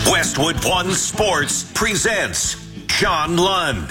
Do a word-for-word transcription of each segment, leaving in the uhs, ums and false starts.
Westwood One Sports presents John Lund.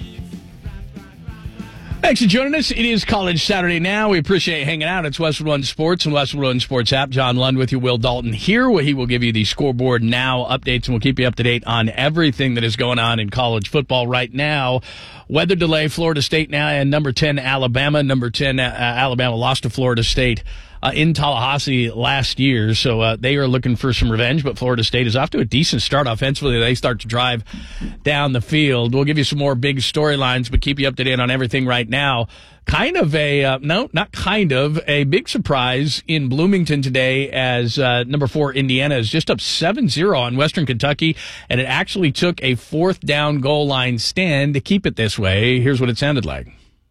Thanks for joining us. It is College Saturday now. We appreciate you hanging out. It's Westwood One Sports and Westwood One Sports app. John Lund with you, Will Dalton here, where he will give you the scoreboard now updates, and we'll keep you up to date on everything that is going on in college football right now. Weather delay, Florida State now, and number ten, Alabama. Number ten, uh, Alabama lost to Florida State uh, in Tallahassee last year, so uh, they are looking for some revenge, but Florida State is off to a decent start offensively. They start to drive down the field. We'll give you some more big storylines, but keep you up to date on everything right now. Kind of a, uh, no, not kind of, a big surprise in Bloomington today as uh, number four Indiana is just up seven zero on Western Kentucky, and it actually took a fourth down goal line stand to keep it this way. Here's what it sounded like.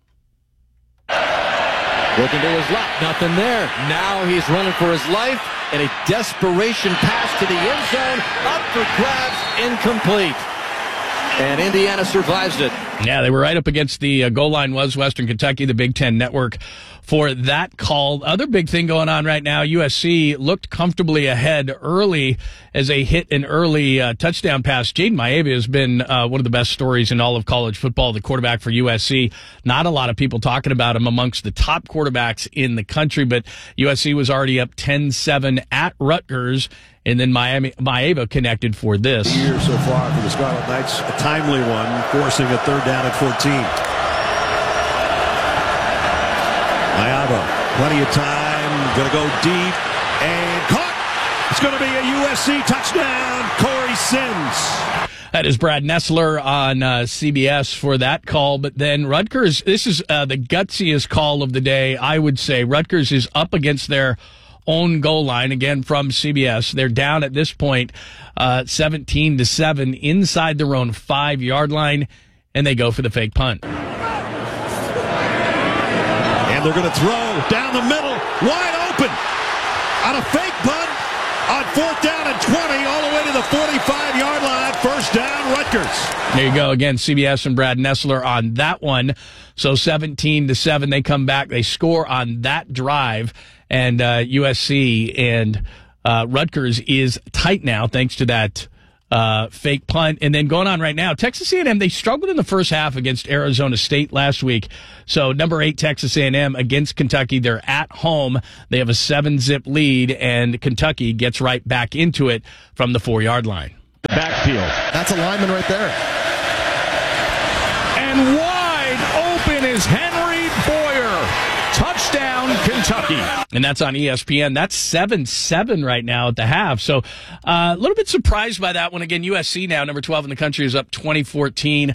Looking to his left, nothing there. Now he's running for his life, and a desperation pass to the end zone, up for grabs, incomplete. And Indiana survives it. Yeah, they were right up against the uh, goal line was Western Kentucky, the Big Ten Network, for that call. Other big thing going on right now, U S C looked comfortably ahead early as they hit an early uh, touchdown pass. Jaden Maeva has been uh, one of the best stories in all of college football, the quarterback for U S C. Not a lot of people talking about him amongst the top quarterbacks in the country, but U S C was already up ten seven at Rutgers. And then Miami, Maeva connected for this. Year so far for the Scarlet Knights, a timely one, forcing a third down at fourteen. Maeva, plenty of time, going to go deep, and caught. It's going to be a U S C touchdown, Corey Sims. That is Brad Nessler on uh, C B S for that call. But then Rutgers, this is uh, the gutsiest call of the day, I would say. Rutgers is up against their own goal line, again from C B S. They're down at this point uh, seventeen to seven inside their own five-yard line, and they go for the fake punt. And they're going to throw down the middle, wide open, on a fake punt on fourth down and twenty, all the way to the forty-five-yard line. First down, Rutgers. There you go. Again, C B S and Brad Nessler on that one. So seventeen to seven, they come back. They score on that drive. And uh, U S C and uh, Rutgers is tight now thanks to that uh, fake punt. And then going on right now, Texas A and M, they struggled in the first half against Arizona State last week. So number eight, Texas A and M against Kentucky. They're at home. They have a seven-zip lead, and Kentucky gets right back into it from the four-yard line. Backfield. That's a lineman right there. And wide open is Henry Boyer. Touchdown, Kentucky. And that's on E S P N. That's seven seven right now at the half. So uh, a little bit surprised by that one. Again, U S C now, number twelve in the country, is up twenty fourteen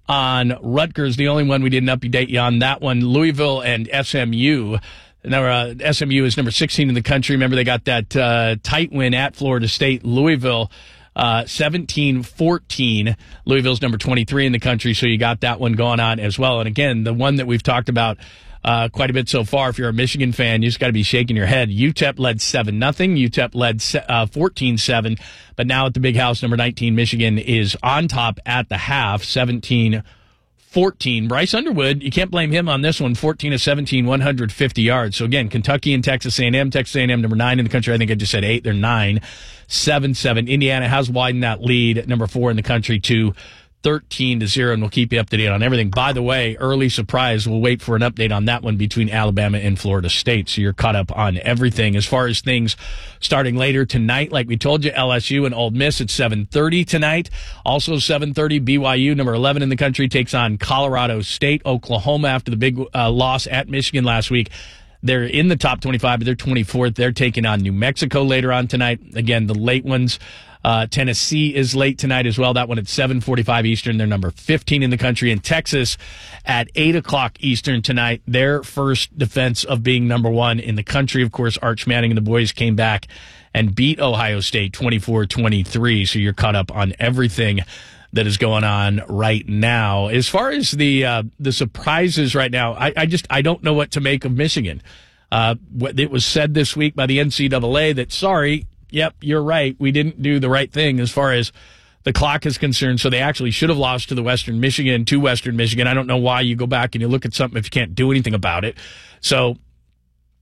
on Rutgers. The only one we didn't update you on that one, Louisville and S M U. Now, uh, S M U is number sixteen in the country. Remember, they got that uh, tight win at Florida State. Louisville, uh, seventeen fourteen. Louisville's number twenty-three in the country, so you got that one going on as well. And again, the one that we've talked about Uh, quite a bit so far. If you're a Michigan fan, you just got to be shaking your head. U T E P led seven nothing. U T E P led uh, fourteen seven. But now at the Big House, number nineteen, Michigan is on top at the half, seventeen fourteen. Bryce Underwood, you can't blame him on this one, fourteen of seventeen, one hundred fifty yards. So again, Kentucky and Texas A and M. Texas A and M, number nine in the country. I think I just said eight. They're nine. seven seven. Indiana has widened that lead at number four in the country to thirteen to zero, and we'll keep you up to date on everything. By the way, early surprise, we'll wait for an update on that one between Alabama and Florida State, so you're caught up on everything. As far as things starting later tonight, like we told you, L S U and Ole Miss at seven thirty tonight. Also seven thirty, B Y U, number eleven in the country, takes on Colorado State. Oklahoma, after the big uh, loss at Michigan last week, they're in the top twenty-five, but they're twenty-fourth. They're taking on New Mexico later on tonight. Again, the late ones. Uh, Tennessee is late tonight as well. That one at seven forty-five Eastern. They're number fifteen in the country. And Texas at eight o'clock Eastern tonight. Their first defense of being number one in the country. Of course, Arch Manning and the boys came back and beat Ohio State twenty-four twenty-three. So you're caught up on everything that is going on right now. As far as the uh, the surprises right now, I, I just I don't know what to make of Michigan. Uh, it was said this week by the N C double A that, sorry, yep, you're right, we didn't do the right thing as far as the clock is concerned, so they actually should have lost to the Western Michigan, to Western Michigan. I don't know why you go back and you look at something if you can't do anything about it. So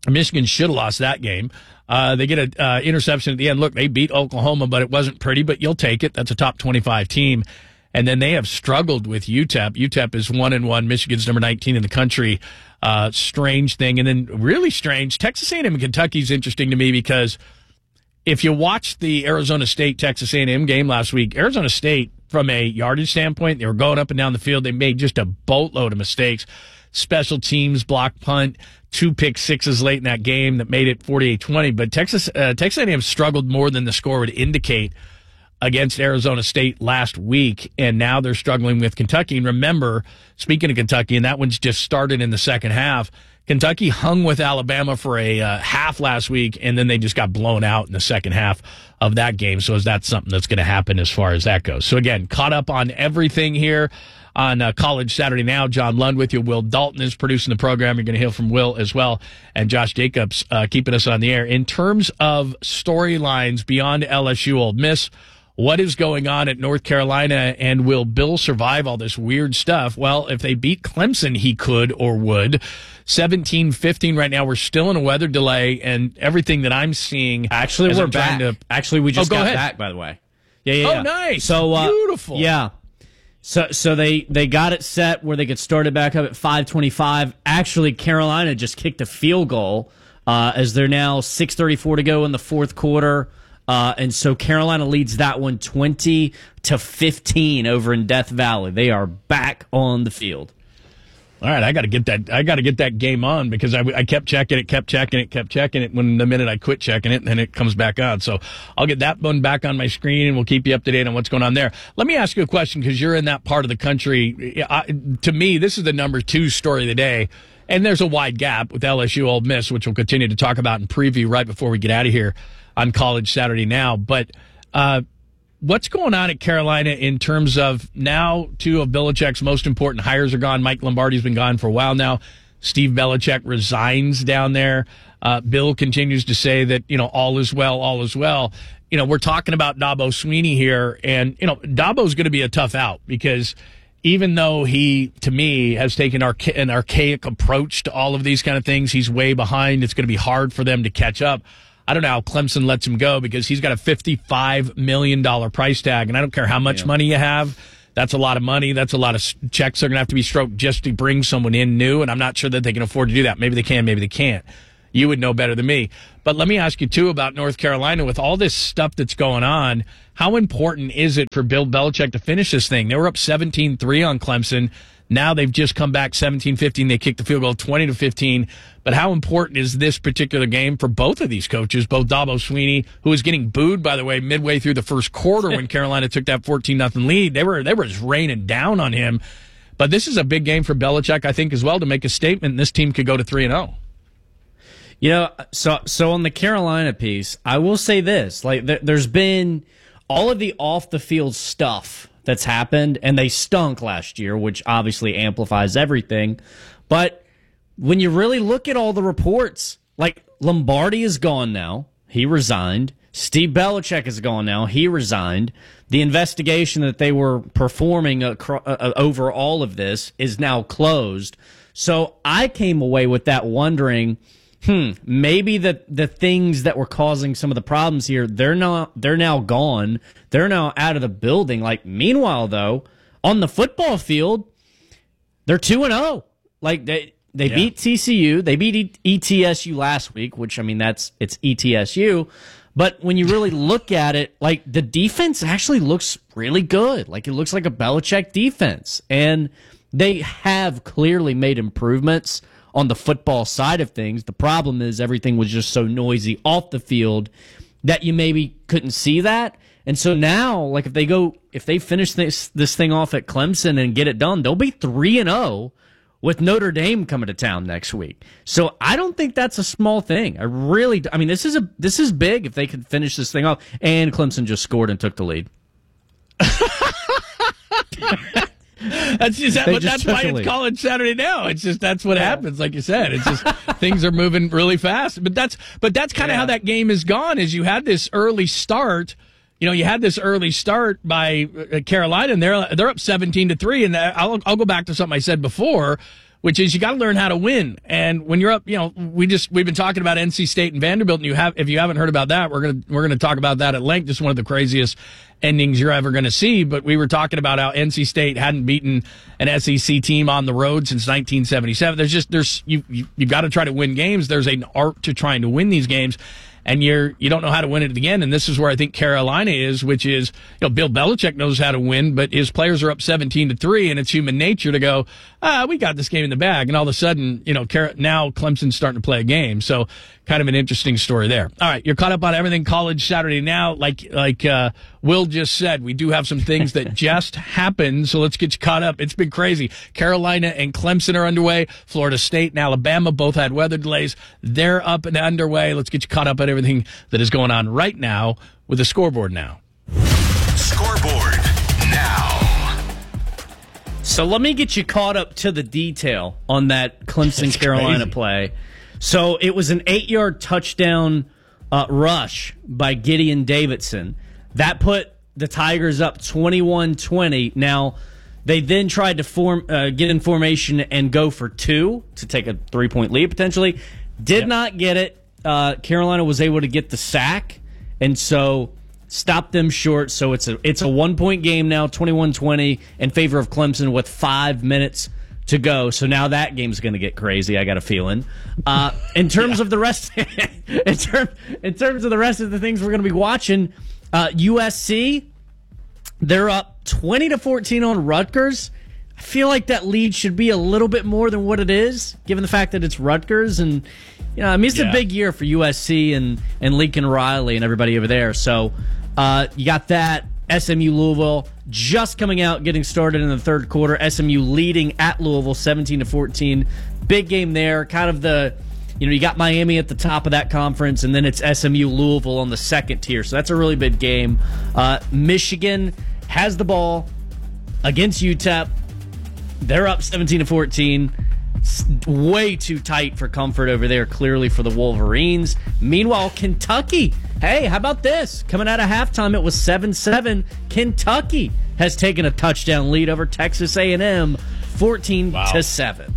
Michigan should have lost that game. Uh, they get an uh, interception at the end. Look, they beat Oklahoma, but it wasn't pretty, but you'll take it. That's a top twenty-five team. And then they have struggled with U T E P. U T E P is one and one. Michigan's number nineteen in the country. Uh, strange thing. And then really strange, Texas A and M and Kentucky is interesting to me because if you watch the Arizona State-Texas A and M game last week, Arizona State, from a yardage standpoint, they were going up and down the field. They made just a boatload of mistakes. Special teams, block punt, two pick sixes late in that game that made it forty-eight twenty. But Texas uh, Texas A and M struggled more than the score would indicate against Arizona State last week, and now they're struggling with Kentucky. And remember, speaking of Kentucky, and that one's just started in the second half, Kentucky hung with Alabama for a uh, half last week, and then they just got blown out in the second half of that game. So is that something that's going to happen as far as that goes? So again, caught up on everything here on uh, College Saturday Now. John Lund with you. Will Dalton is producing the program. You're going to hear from Will as well, and Josh Jacobs uh, keeping us on the air. In terms of storylines beyond L S U Ole Miss, what is going on at North Carolina, and will Bill survive all this weird stuff? Well, if they beat Clemson, he could or would. seventeen fifteen right now. We're still in a weather delay, and everything that I'm seeing. Actually, we're I'm back. To... Actually, we just oh, go got ahead. back, by the way. Yeah, yeah, Oh, yeah. nice. So, uh, beautiful. Yeah. So, so they, they got it set where they could start it back up at five twenty-five. Actually, Carolina just kicked a field goal uh, as they're now six thirty-four to go in the fourth quarter. Uh, and so Carolina leads that one twenty to fifteen over in Death Valley. They are back on the field. All right, I got to get that. I got to get that game on because I, I kept checking it, kept checking it, kept checking it. When the minute I quit checking it, then it comes back on. So I'll get that one back on my screen, and we'll keep you up to date on what's going on there. Let me ask you a question because you're in that part of the country. I, to me, this is the number two story of the day, and there's a wide gap with L S U Ole Miss, which we'll continue to talk about and preview right before we get out of here on College Saturday Now. But uh, what's going on at Carolina in terms of now two of Belichick's most important hires are gone? Mike Lombardi's been gone for a while now. Steve Belichick resigns down there. Uh, Bill continues to say that, you know, all is well, all is well. You know, we're talking about Dabo Swinney here, and, you know, Dabo's going to be a tough out because even though he, to me, has taken archa- an archaic approach to all of these kind of things, he's way behind. It's going to be hard for them to catch up. I don't know how Clemson lets him go because he's got a fifty-five million dollars price tag, and I don't care how much yeah. money you have. That's a lot of money. That's a lot of checks that are going to have to be stroked just to bring someone in new, and I'm not sure that they can afford to do that. Maybe they can, maybe they can't. You would know better than me. But let me ask you, too, about North Carolina. With all this stuff that's going on, how important is it for Bill Belichick to finish this thing? They were up seventeen three on Clemson. Now they've just come back seventeen fifteen. They kicked the field goal twenty to fifteen. But how important is this particular game for both of these coaches, both Dabo Swinney, who was getting booed, by the way, midway through the first quarter when Carolina took that fourteen nothing lead. They were they were just raining down on him. But this is a big game for Belichick, I think, as well, to make a statement. This team could go to three and oh. You know, so so on the Carolina piece, I will say this. Like, there, there's been all of the off-the-field stuff that's happened, and they stunk last year, which obviously amplifies everything. But when you really look at all the reports, like Lombardi is gone now. He resigned. Steve Belichick is gone now. He resigned. The investigation that they were performing acro- uh, over all of this is now closed. So I came away with that wondering, hmm, maybe the the things that were causing some of the problems here, they're not they're now gone. They're now out of the building. Like, meanwhile, though, on the football field, they're two and oh. Like, they they yeah. beat T C U, they beat E T S U last week, which, I mean, that's it's E T S U. But when you really look at it, like, the defense actually looks really good. Like, it looks like a Belichick defense. And they have clearly made improvements on the football side of things. The problem is everything was just so noisy off the field that you maybe couldn't see that. And so now, like, if they go, if they finish this this thing off at Clemson and get it done, they'll be three and oh with Notre Dame coming to town next week. So I don't think that's a small thing. I really, I mean, this is a this is big if they could finish this thing off. And Clemson just scored and took the lead. That's just that, but that's why it's College Saturday Now. It's just that's what yeah. happens, like you said. It's just things are moving really fast. But that's but that's kind of yeah. how that game has gone. Is you had this early start. You know, you had this early start by Carolina, and they're they're up seventeen to three. And I'll I'll go back to something I said before. which is you got to learn how to win. And when you're up, you know, we just we've been talking about N C State and Vanderbilt, and you have if you haven't heard about that, we're gonna we're gonna talk about that at length. Just one of the craziest endings you're ever going to see. But we were talking about how N C State hadn't beaten an S E C team on the road since nineteen seventy-seven. There's just there's you you you've got to try to win games. There's an art to trying to win these games. And you're you don't know how to win it again, and this is where I think Carolina is, which is you know Bill Belichick knows how to win, but his players are up seventeen to three, and it's human nature to go, ah, we got this game in the bag, and all of a sudden, you know, now Clemson's starting to play a game, so kind of an interesting story there. All right, you're caught up on everything College Saturday now, like like uh, Will just said, we do have some things that just happened, so let's get you caught up. It's been crazy. Carolina and Clemson are underway. Florida State and Alabama both had weather delays. They're up and underway. Let's get you caught up on everything that is going on right now with the scoreboard now. Scoreboard now. So let me get you caught up to the detail on that Clemson Carolina play. So it was an eight-yard touchdown uh, rush by Gideon Davidson. That put the Tigers up twenty-one twenty. Now, they then tried to form uh, get in formation and go for two to take a three-point lead potentially. Did yep. not get it. Uh, Carolina was able to get the sack, and so stopped them short. So it's a it's a one-point game now, twenty-one twenty, in favor of Clemson with five minutes to go. So now that game's going to get crazy, I got a feeling. Uh, in terms yeah. of the rest in, term, in terms of the rest of the things we're going to be watching, uh, U S C, they're up twenty to fourteen on Rutgers. I feel like that lead should be a little bit more than what it is, given the fact that it's Rutgers. And, you know, I mean, it's yeah. a big year for U S C and, and Lincoln Riley and everybody over there. So uh, you got that. S M U Louisville just coming out, getting started in the third quarter. S M U leading at Louisville seventeen to fourteen. Big game there. Kind of the, you know, you got Miami at the top of that conference, and then it's S M U Louisville on the second tier. So that's a really big game. Uh, Michigan has the ball against U T E P. They're up seventeen to fourteen. It's way too tight for comfort over there, clearly, for the Wolverines. Meanwhile, Kentucky, hey, how about this? Coming out of halftime, it was seven seven. Kentucky has taken a touchdown lead over Texas A and M, fourteen to seven.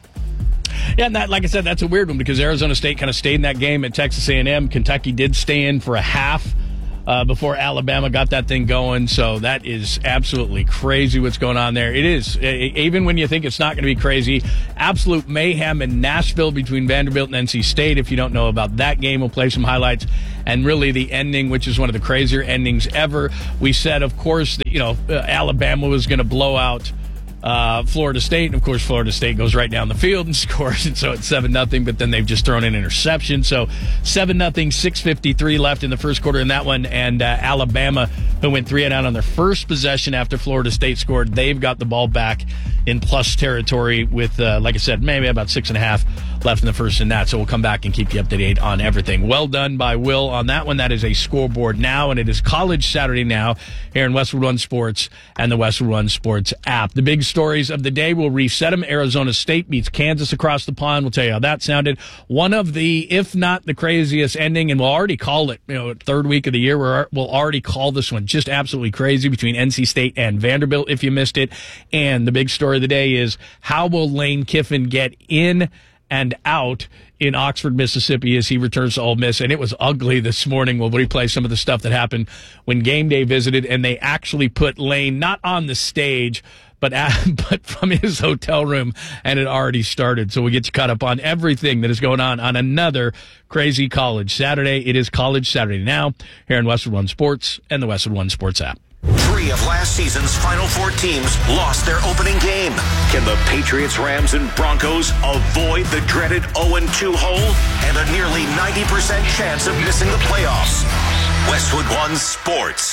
Yeah, and that, like I said, that's a weird one because Arizona State kind of stayed in that game at Texas A and M. Kentucky did stay in for a half uh, before Alabama got that thing going. So that is absolutely crazy what's going on there. It is. Even when you think it's not going to be crazy, absolute mayhem in Nashville between Vanderbilt and N C State. If you don't know about that game, we'll play some highlights. And really the ending, which is one of the crazier endings ever. We said, of course, that, you know, uh, Alabama was going to blow out Uh, Florida State, and of course Florida State goes right down the field and scores, and so it's seven nothing, but then they've just thrown an interception. So seven nothing, six fifty-three left in the first quarter in that one, and uh, Alabama, who went three and out on their first possession after Florida State scored, they've got the ball back in plus territory with, uh, like I said, maybe about six and a half left in the first in that, so we'll come back and keep you up to date on everything. Well done by Will on that one. That is a scoreboard now, and it is College Saturday now here in Westwood One Sports and the Westwood One Sports app. The big stories of the day, we'll reset them. Arizona State beats Kansas across the pond. We'll tell you how that sounded. One of the, if not the craziest ending, and we'll already call it, you know, third week of the year, we're, we'll already call this one just absolutely crazy between N C State and Vanderbilt, if you missed it. And the big story of the day is, how will Lane Kiffin get in and out in Oxford, Mississippi, as he returns to Ole Miss? And it was ugly this morning. We'll replay some of the stuff that happened when Game Day visited, and they actually put Lane not on the stage, but but from his hotel room, and it already started. So we'll get you caught up on everything that is going on on another crazy College Saturday. It is College Saturday now here in Westwood One Sports and the Westwood One Sports app. Three of last season's Final Four teams lost their opening game. Can the Patriots, Rams, and Broncos avoid the dreaded oh and two hole and a nearly ninety percent chance of missing the playoffs? Westwood One Sports.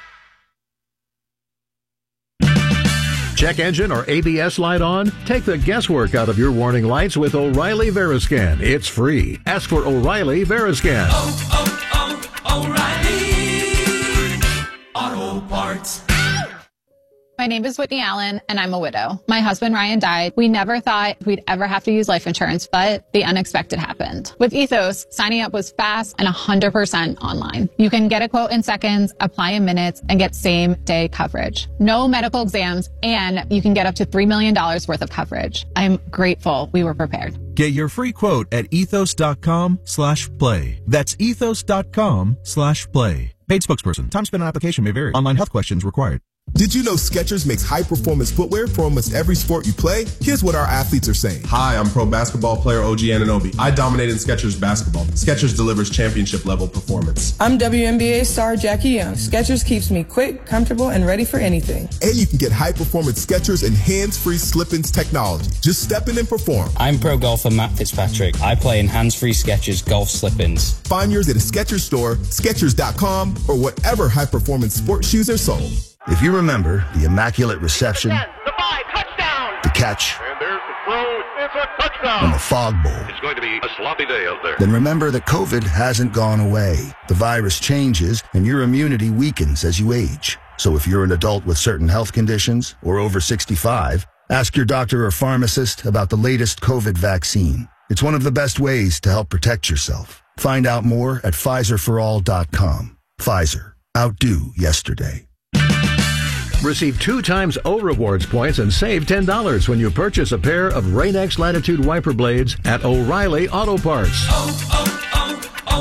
Check engine or A B S light on? Take the guesswork out of your warning lights with O'Reilly Veriscan. It's free. Ask for O'Reilly Veriscan. Oh, oh, oh, O'Reilly Auto Parts. My My name is Whitney Allen, and I'm a widow. My husband, Ryan, died. We never thought we'd ever have to use life insurance, but the unexpected happened. With Ethos, signing up was fast and one hundred percent online. You can get a quote in seconds, apply in minutes, and get same-day coverage. No medical exams, and you can get up to three million dollars worth of coverage. I'm grateful we were prepared. Get your free quote at ethos.com slash play. That's ethos.com slash play. Paid spokesperson. Time spent on application may vary. Online health questions required. Did you know Skechers makes high-performance footwear for almost every sport you play? Here's what our athletes are saying. Hi, I'm pro basketball player O G Anunoby. I dominate in Skechers basketball. Skechers delivers championship-level performance. I'm W N B A star Jackie Young. Skechers keeps me quick, comfortable, and ready for anything. And you can get high-performance Skechers and hands-free slip-ins technology. Just step in and perform. I'm pro golfer Matt Fitzpatrick. I play in hands-free Skechers golf slip-ins. Find yours at a Skechers store, Skechers dot com, or whatever high-performance sports shoes are sold. If you remember the Immaculate Reception, the five, touchdown, the catch, and there's the throw, it's a touchdown, and the Fog Bowl, it's going to be a sloppy day out there. Then remember that COVID hasn't gone away. The virus changes, and your immunity weakens as you age. So if you're an adult with certain health conditions or over sixty-five, ask your doctor or pharmacist about the latest COVID vaccine. It's one of the best ways to help protect yourself. Find out more at Pfizer for all dot com. Pfizer. Outdo yesterday. Receive two times O Rewards points and save ten dollars when you purchase a pair of Rain-X Latitude wiper blades at O'Reilly Auto Parts. Oh,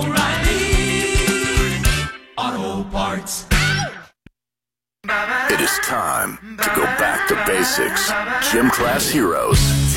oh, oh, O'Reilly Auto Parts. It is time to go back to basics. Gym Class Heroes.